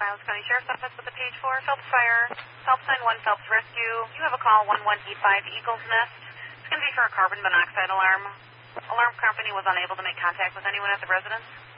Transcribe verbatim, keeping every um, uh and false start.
Violence County Sheriff's Office with a page four, Phelps Fire, Phelps nine one, Phelps Rescue. You have a call one one eight five Eagles Nest. It's going to be for a carbon monoxide alarm. Alarm company was unable to make contact with anyone at the residence.